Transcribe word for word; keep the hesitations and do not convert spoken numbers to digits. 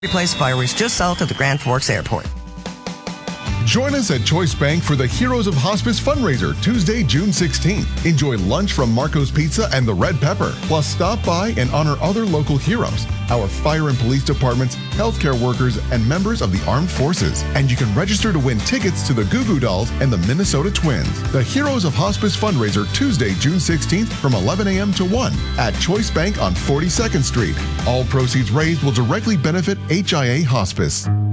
Place fireworks just south of the Grand Forks Airport. Join us at Choice Bank for the Heroes of Hospice fundraiser Tuesday, June sixteenth. Enjoy lunch from Marco's Pizza and the Red Pepper. Plus, stop by and honor other local heroes, our fire and police departments, healthcare workers, and members of the armed forces. And you can register to win tickets to the Goo Goo Dolls and the Minnesota Twins. The Heroes of Hospice fundraiser Tuesday, June sixteenth from eleven a.m. to one at Choice Bank on forty-second Street. All proceeds raised will directly benefit H I A Hospice.